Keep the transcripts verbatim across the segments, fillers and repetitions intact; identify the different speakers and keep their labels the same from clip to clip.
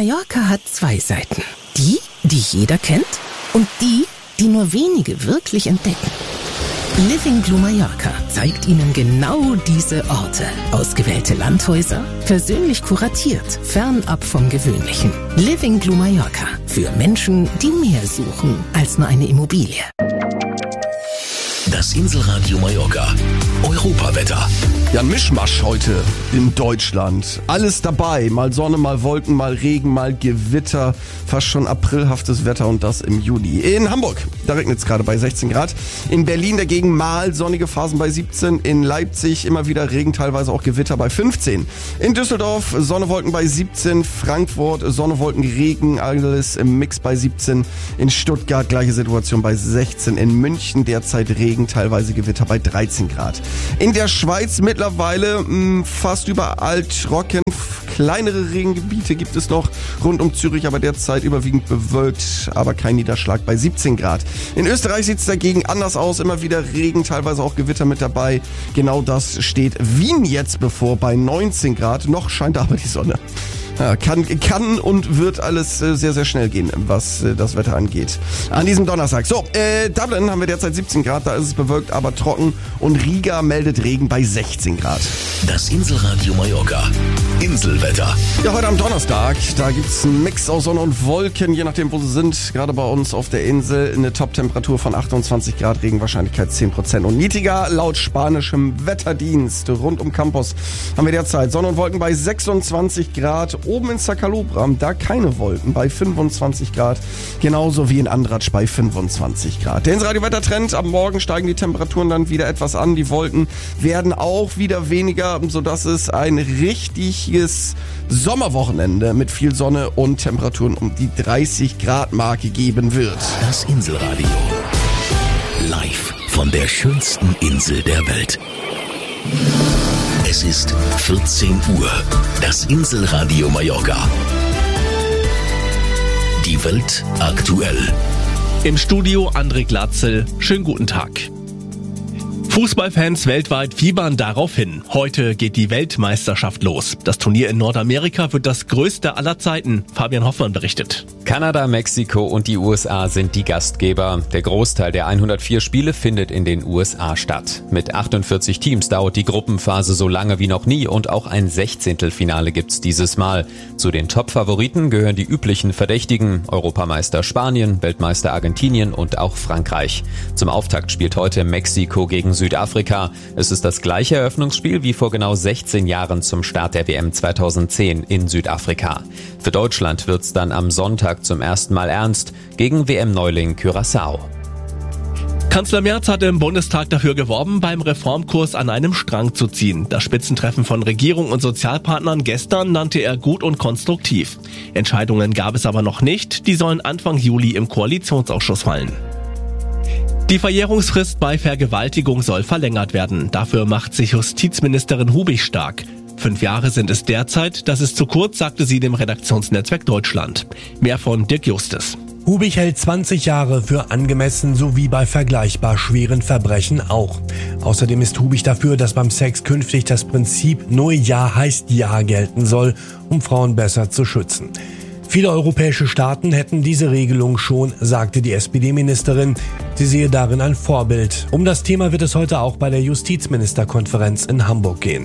Speaker 1: Mallorca hat zwei Seiten. Die, die jeder kennt und die, die nur wenige wirklich entdecken. Living Blue Mallorca zeigt Ihnen genau diese Orte. Ausgewählte Landhäuser, persönlich kuratiert, fernab vom Gewöhnlichen. Living Blue Mallorca. Für Menschen, die mehr suchen als nur eine Immobilie.
Speaker 2: Das Inselradio Mallorca. Europawetter.
Speaker 3: Ja, ein Mischmasch heute in Deutschland. Alles dabei. Mal Sonne, mal Wolken, mal Regen, mal Gewitter. Fast schon aprilhaftes Wetter und das im Juni. In Hamburg, da regnet es gerade bei sechzehn Grad. In Berlin dagegen mal sonnige Phasen bei siebzehn. In Leipzig immer wieder Regen, teilweise auch Gewitter bei fünfzehn. In Düsseldorf Sonne, Wolken bei siebzehn. Frankfurt Sonne, Wolken, Regen, alles im Mix bei siebzehn. In Stuttgart gleiche Situation bei sechzehn. In München derzeit Regen, teilweise Gewitter bei dreizehn Grad. In der Schweiz mittlerweile mh, fast überall trocken. Kleinere Regengebiete gibt es noch rund um Zürich, aber derzeit überwiegend bewölkt, aber kein Niederschlag bei siebzehn Grad. In Österreich sieht es dagegen anders aus, immer wieder Regen, teilweise auch Gewitter mit dabei. Genau das steht Wien jetzt bevor bei neunzehn Grad. Noch scheint aber die Sonne. Ja, kann, kann und wird alles äh, sehr, sehr schnell gehen, was äh, das Wetter angeht. An diesem Donnerstag. So, äh, Dublin haben wir derzeit siebzehn Grad, da ist es bewölkt, aber trocken. Und Riga meldet Regen bei sechzehn Grad.
Speaker 2: Das Inselradio Mallorca. Inselwetter.
Speaker 3: Ja, heute am Donnerstag, da gibt's einen Mix aus Sonne und Wolken, je nachdem, wo sie sind. Gerade bei uns auf der Insel eine Top-Temperatur von achtundzwanzig Grad, Regenwahrscheinlichkeit zehn Prozent. Und niedriger laut spanischem Wetterdienst. Rund um Campus haben wir derzeit Sonne und Wolken bei sechsundzwanzig Grad. Oben in Sacalobram, da keine Wolken, bei fünfundzwanzig Grad. Genauso wie in Andratsch bei fünfundzwanzig Grad. Der Insel-Radio-Wettertrend, am Morgen steigen die Temperaturen dann wieder etwas an. Die Wolken werden auch wieder weniger, sodass es ein richtiges Sommerwochenende mit viel Sonne und Temperaturen um die dreißig Grad Marke geben wird.
Speaker 2: Das Inselradio. Live von der schönsten Insel der Welt. Es ist vierzehn Uhr. Das Inselradio Mallorca. Die Welt aktuell.
Speaker 4: Im Studio André Glatzel. Schönen guten Tag. Fußballfans weltweit fiebern darauf hin. Heute geht die Weltmeisterschaft los. Das Turnier in Nordamerika wird das größte aller Zeiten. Fabian Hoffmann berichtet.
Speaker 5: Kanada, Mexiko und die U S A sind die Gastgeber. Der Großteil der hundertvier Spiele findet in den U S A statt. Mit achtundvierzig Teams dauert die Gruppenphase so lange wie noch nie und auch ein Sechzehntelfinale gibt's dieses Mal. Zu den Top-Favoriten gehören die üblichen Verdächtigen: Europameister Spanien, Weltmeister Argentinien und auch Frankreich. Zum Auftakt spielt heute Mexiko gegen Südafrika. Es ist das gleiche Eröffnungsspiel wie vor genau sechzehn Jahren zum Start der W M zweitausendzehn in Südafrika. Für Deutschland wird's dann am Sonntag zum ersten Mal ernst gegen W M-Neuling Curaçao.
Speaker 4: Kanzler Merz hat im Bundestag dafür geworben, beim Reformkurs an einem Strang zu ziehen. Das Spitzentreffen von Regierung und Sozialpartnern gestern nannte er gut und konstruktiv. Entscheidungen gab es aber noch nicht. Die sollen Anfang Juli im Koalitionsausschuss fallen. Die Verjährungsfrist bei Vergewaltigung soll verlängert werden. Dafür macht sich Justizministerin Hubig stark. Fünf Jahre sind es derzeit. Das ist zu kurz, sagte sie dem Redaktionsnetzwerk Deutschland. Mehr von Dirk Justus.
Speaker 6: Hubig hält zwanzig Jahre für angemessen, sowie bei vergleichbar schweren Verbrechen auch. Außerdem ist Hubig dafür, dass beim Sex künftig das Prinzip nur Ja heißt Ja gelten soll, um Frauen besser zu schützen. Viele europäische Staaten hätten diese Regelung schon, sagte die S P D-Ministerin. Sie sehe darin ein Vorbild. Um das Thema wird es heute auch bei der Justizministerkonferenz in Hamburg gehen.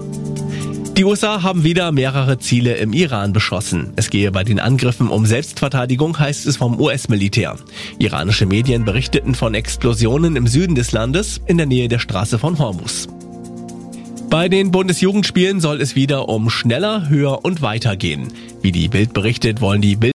Speaker 4: Die U S A haben wieder mehrere Ziele im Iran beschossen. Es gehe bei den Angriffen um Selbstverteidigung, heißt es vom U S-Militär. Iranische Medien berichteten von Explosionen im Süden des Landes in der Nähe der Straße von Hormuz. Bei den Bundesjugendspielen soll es wieder um schneller, höher und weiter gehen. Wie die Bild berichtet, wollen die Bild